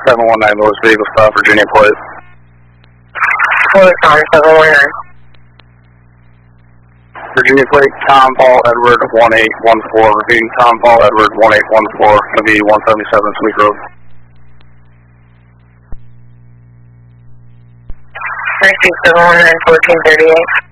719 North Vehicle Stop, Virginia plate. Sorry, 719. Virginia plate, Tom Paul Edward 1814. Repeating, Tom Paul Edward 1814. Going to be 177 Sweet Road. Receive 719 1438.